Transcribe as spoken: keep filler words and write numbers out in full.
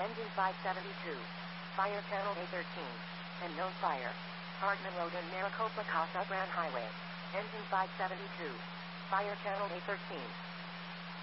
Engine five seventy-two. Fire channel A thirteen. And known fire. Hardman Road and Maricopa Casa Grande Highway. Engine five seventy-two. Fire channel A thirteen.